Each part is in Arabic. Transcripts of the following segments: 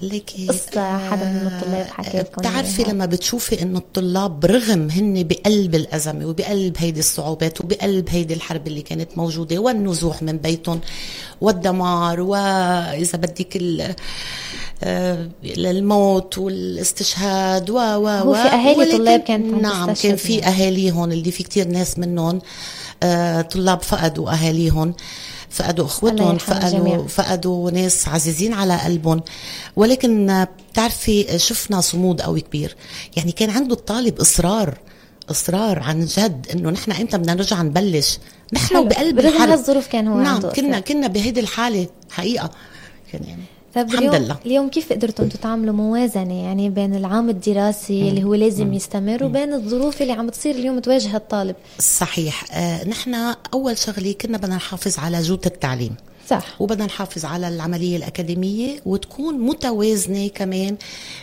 ليكي قصة حدا من الطلاب حكى لكم؟ بتعرفي لما بتشوفي انه الطلاب برغم هن بقلب الأزمة وبقلب هيدي الصعوبات وبقلب هيدي الحرب اللي كانت موجودة والنزوح من بيتهم والدمار وإذا بدك الموت والاستشهاد هو في أهالي طلاب كانت نعم كان في أهاليهم اللي في كتير ناس منهم طلاب فقدوا أهاليهم، فقدوا أخوتهم، فقدوا ناس عزيزين على قلبهم. ولكن بتعرفي شفنا صمود قوي كبير. يعني كان عنده الطالب إصرار عن جد إنه نحن إمتى بدنا نرجع نبلش نحن بقلب الحرب. هالظروف كان هو نعم عنده كنا بهيدي الحالة حقيقة يعني. الحمد لله. اليوم كيف قدرتوا انتم تعملوا موازنة يعني بين العام الدراسي اللي هو لازم يستمر وبين الظروف اللي عم بتصير اليوم تواجه الطالب؟ صحيح. نحن أول شغلة كنا بدنا نحافظ على جودة التعليم، صح، وبدنا نحافظ على العملية الأكاديمية وتكون متوازنة كمان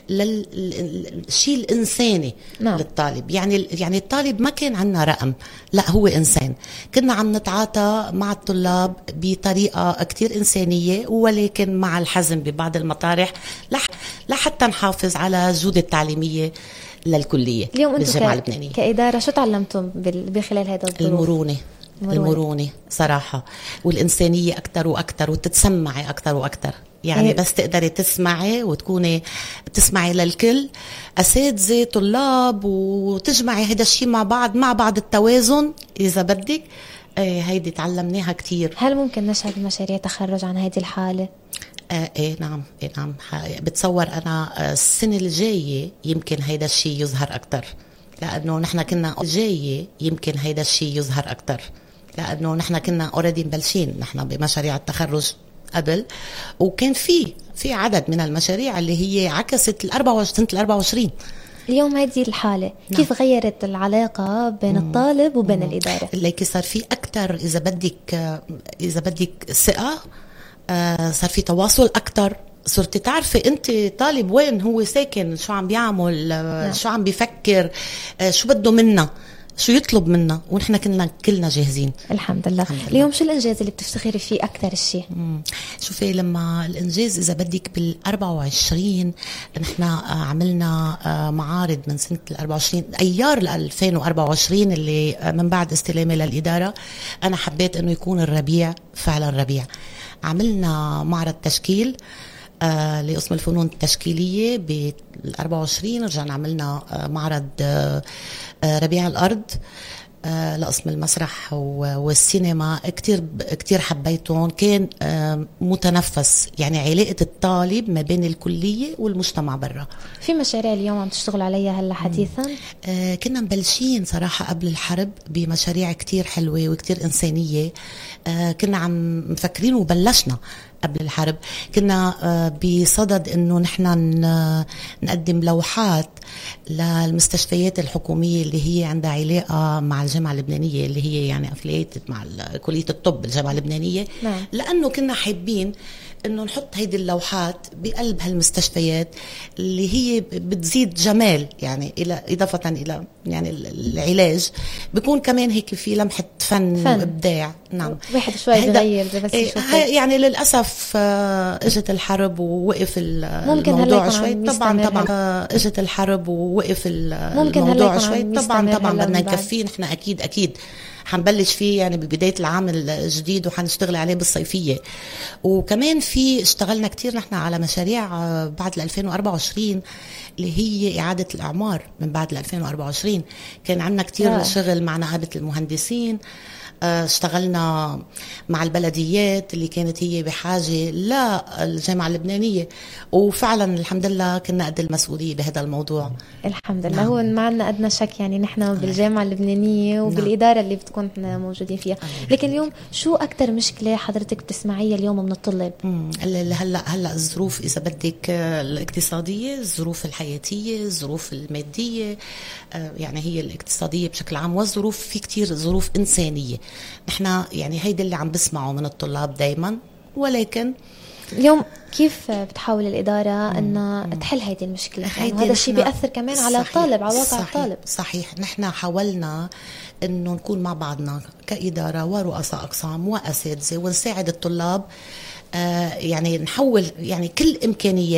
للشيء الإنساني. نعم. للطالب. يعني الطالب ما كان عنا رقم، لا هو إنسان. كنا عم نتعاطى مع الطلاب بطريقة كتير إنسانية ولكن مع الحزم ببعض المطارح لحتى نحافظ على الجودة التعليمية للكلية. اليوم أنتم كإدارة شو تعلمتم بخلال هذا الظروف؟ المرونة صراحة، والإنسانية أكتر وأكتر، وتتسمعي أكتر وأكتر. يعني بس تقدري تسمعي وتكوني تسمعي للكل، أساتذة طلاب، وتجمعي هذا الشيء مع بعض التوازن إذا بدك. هيدي تعلمناها كتير. هل ممكن نشهد مشاريع تخرج عن هذه الحالة؟ نعم. بتصور أنا السنة الجاية يمكن هيدا الشيء يظهر أكتر، لأنه نحن كنا جاية يمكن هيدا الشيء يظهر أكتر، لأنه نحن كنا أوريدي مبلشين نحن بمشاريع التخرج قبل، وكان في عدد من المشاريع اللي هي عكست سنة 24. اليوم هذه الحالة نعم. كيف غيرت العلاقة بين الطالب وبين الإدارة؟ اللي صار في أكتر إذا بدك ثقة، صار في تواصل أكتر. صرتي تعرفي انت طالب وين هو ساكن، شو عم بيعمل، نعم. شو عم بيفكر، شو بده منا، شو يطلب منا، ونحن كلنا جاهزين. الحمد لله. اليوم شو الإنجاز اللي بتفتخري فيه أكثر الشيء؟ شوفي لما الإنجاز إذا بدك بال24 نحن عملنا معارض من سنة 24 أيار 2024 اللي من بعد استلامي للإدارة. أنا حبيت إنه يكون الربيع فعلا ربيع. عملنا معرض تشكيل لقسم الفنون التشكيلية بال24. رجعنا عملنا معرض ربيع الأرض لقسم المسرح والسينما. كتير حبيتهم. كان متنفس يعني علاقة الطالب ما بين الكلية والمجتمع برا. في مشاريع اليوم عم تشتغل عليها هلا حديثا؟ كنا مبلشين صراحة قبل الحرب بمشاريع كتير حلوة وكتير إنسانية. كنا عم مفكرين وبلشنا قبل الحرب. كنا بصدد انه نحن نقدم لوحات للمستشفيات الحكومية اللي هي عندها علاقة مع الجامعة اللبنانية، اللي هي يعني افليتد مع كلية الطب الجامعة اللبنانية. نعم. لانه كنا حابين انه نحط هيدي اللوحات بقلب هالمستشفيات اللي هي بتزيد جمال، يعني الى اضافة الى يعني العلاج بيكون كمان هيك في لمحة فن وابداع. نعم. واحد شوي بغير بس يعني للاسف اجت الحرب ووقف الموضوع شوي. طبعا اجت الحرب ووقف الموضوع شوي. طبعا بدنا نكفيه. نحن اكيد حنبلش فيه يعني ببداية العام الجديد وحنشتغل عليه بالصيفية. وكمان اشتغلنا كتير نحن على مشاريع بعد 2024 اللي هي إعادة الإعمار من بعد 2024. كان عندنا كتير شغل مع نقابة المهندسين. اشتغلنا مع البلديات اللي كانت هي بحاجة للجامعة اللبنانية، وفعلا الحمد لله كنا قد المسؤولية بهذا الموضوع. الحمد لله. هو ما عندنا أدنى شك يعني نحن بالجامعة اللبنانية وبالإدارة اللي بتكون احنا موجودين فيها. لكن اليوم شو أكتر مشكلة حضرتك بتسمعيها اليوم من الطلاب؟ هلا الظروف إذا بدك الاقتصادية، الظروف الحياتية، الظروف المادية، يعني هي الاقتصادية بشكل عام، والظروف في كتير ظروف إنسانية. نحن يعني هيدا اللي عم بسمعه من الطلاب دايما. ولكن اليوم كيف بتحاول الإدارة أن تحل هذه المشكلة؟ يعني هذا الشيء بيأثر كمان على الطالب، على واقع الطالب. صحيح. نحن حاولنا أنه نكون مع بعضنا كإدارة ورؤساء أقسام وأساتذة ونساعد الطلاب، يعني نحول يعني كل إمكانيات